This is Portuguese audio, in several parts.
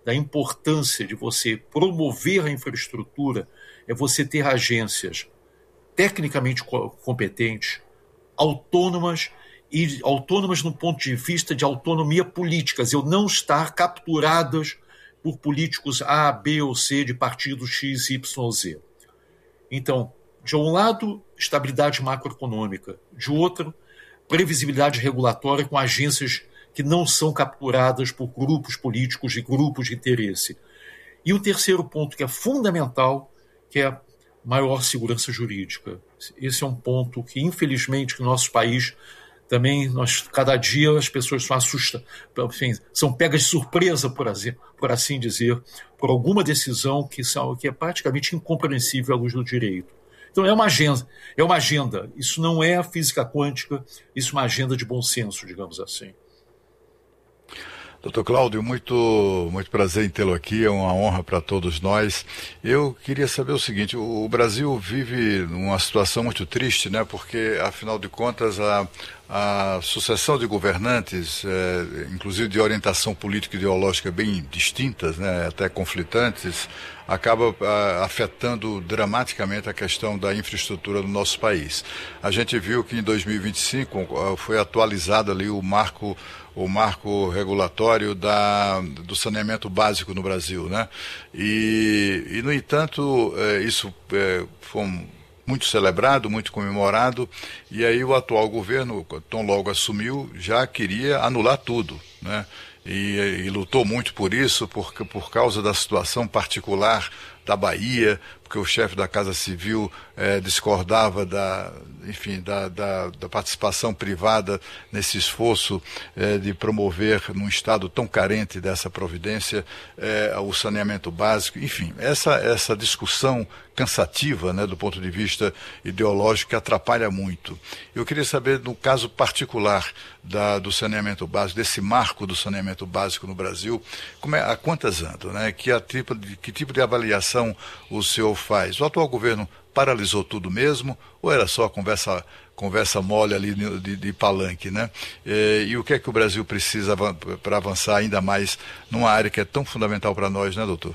da importância de você promover a infraestrutura é você ter agências tecnicamente competentes, autônomas no ponto de vista de autonomia política, eu não estar capturadas por políticos A, B ou C de partidos X, Y, Z. Então, de um lado, estabilidade macroeconômica, de outro, previsibilidade regulatória com agências que não são capturadas por grupos políticos e grupos de interesse. E o terceiro ponto, que é fundamental, que é a maior segurança jurídica. Esse é um ponto que, infelizmente, no nosso país, também, cada dia as pessoas são assustadas, enfim, são pegas de surpresa, por assim dizer, por alguma decisão que é praticamente incompreensível à luz do direito. Então é uma agenda. Isso não é a física quântica, isso é uma agenda de bom senso, digamos assim. Doutor Cláudio, muito prazer em tê-lo aqui, é uma honra para todos nós. Eu queria saber o seguinte, o Brasil vive uma situação muito triste, né? Porque, afinal de contas, a sucessão de governantes, inclusive de orientação política e ideológica bem distintas, né? Até conflitantes, acaba afetando dramaticamente a questão da infraestrutura do nosso país. A gente viu que em 2025 foi atualizado ali o marco regulatório do saneamento básico no Brasil, né? E no entanto, isso foi muito celebrado, muito comemorado, e aí o atual governo, tão logo assumiu, já queria anular tudo, né? E lutou muito por isso, por causa da situação particular da Bahia, porque o chefe da Casa Civil discordava da participação privada nesse esforço de promover, num estado tão carente dessa providência, o saneamento básico. Enfim, essa discussão cansativa, né, do ponto de vista ideológico, que atrapalha muito. Eu queria saber, no caso particular do saneamento básico, desse marco do saneamento básico no Brasil, a quantas andam, né? Que tipo de avaliação o senhor faz? O atual governo paralisou tudo mesmo, ou era só conversa mole ali de palanque, né? E o que é que o Brasil precisa para avançar ainda mais numa área que é tão fundamental para nós, né, doutor?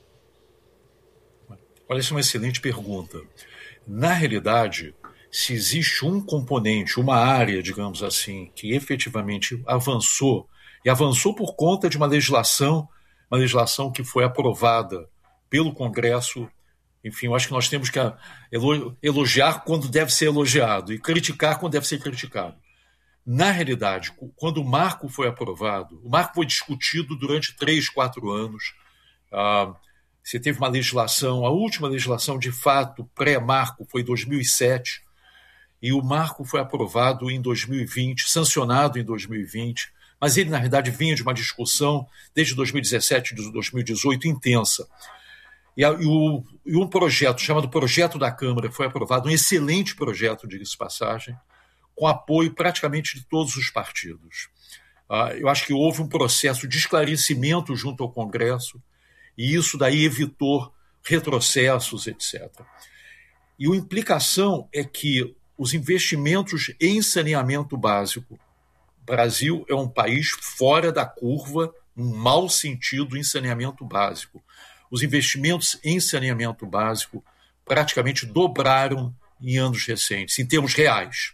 Olha, essa é uma excelente pergunta. Na realidade, se existe um componente, uma área, digamos assim, que efetivamente avançou, e avançou por conta de uma legislação que foi aprovada pelo Congresso. Enfim, eu acho que nós temos que elogiar quando deve ser elogiado e criticar quando deve ser criticado. Na realidade, quando o marco foi aprovado, o marco foi discutido durante 3, 4 anos. Você teve uma legislação, a última legislação de fato pré-marco foi em 2007, e o marco foi aprovado em 2020, sancionado em 2020, mas ele, na realidade, vinha de uma discussão desde 2017 e 2018 intensa. E um projeto chamado Projeto da Câmara foi aprovado, um excelente projeto, diga-se de passagem, com apoio praticamente de todos os partidos. Eu acho que houve um processo de esclarecimento junto ao Congresso, e isso daí evitou retrocessos, etc. E a implicação é que os investimentos em saneamento básico, o Brasil é um país fora da curva, num mau sentido, em saneamento básico. Os investimentos em saneamento básico praticamente dobraram em anos recentes, em termos reais.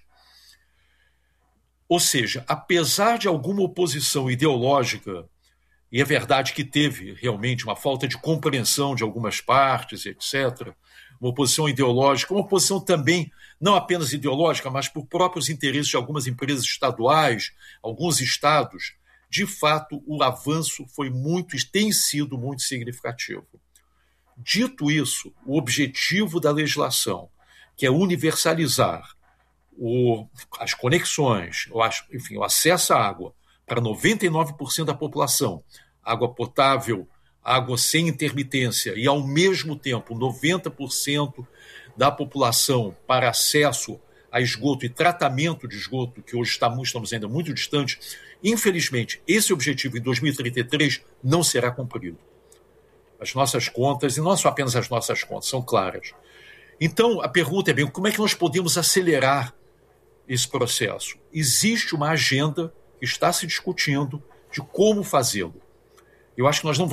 Ou seja, apesar de alguma oposição ideológica, e é verdade que teve realmente uma falta de compreensão de algumas partes, etc., uma oposição ideológica, uma oposição também não apenas ideológica, mas por próprios interesses de algumas empresas estaduais, alguns estados, de fato, o avanço tem sido muito significativo. Dito isso, o objetivo da legislação, que é universalizar as conexões, o acesso à água para 99% da população, água potável, água sem intermitência, e, ao mesmo tempo, 90% da população para acesso a esgoto e tratamento de esgoto, que hoje estamos ainda muito distantes. Infelizmente, esse objetivo em 2033 não será cumprido. As nossas contas, e não só apenas as nossas contas, são claras. Então, a pergunta é bem, como é que nós podemos acelerar esse processo? Existe uma agenda que está se discutindo de como fazê-lo. Eu acho que nós não